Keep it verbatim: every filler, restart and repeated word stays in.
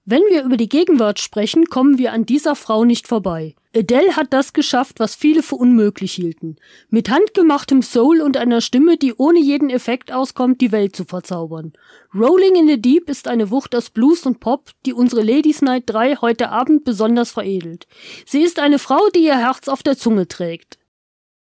Wenn wir über die Gegenwart sprechen, kommen wir an dieser Frau nicht vorbei. Adele hat das geschafft, was viele für unmöglich hielten. Mit handgemachtem Soul und einer Stimme, die ohne jeden Effekt auskommt, die Welt zu verzaubern. Rolling in the Deep ist eine Wucht aus Blues und Pop, die unsere Ladies Night drei heute Abend besonders veredelt. Sie ist eine Frau, die ihr Herz auf der Zunge trägt.